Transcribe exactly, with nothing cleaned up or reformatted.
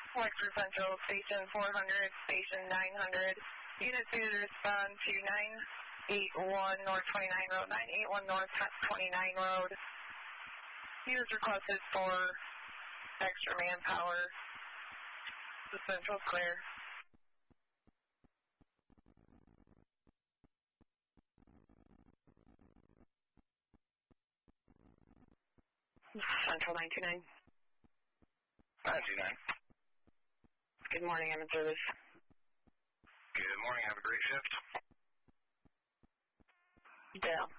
Wexford Central, Station four hundred, Station nine hundred. Unit two to respond to nine eight one North twenty-nine Road, nine eight one North twenty-nine Road. Units requested for extra manpower. The Central's clear. Central nine two nine. nine two nine. Good morning, I'm in service. Good morning, have a great shift. Dale.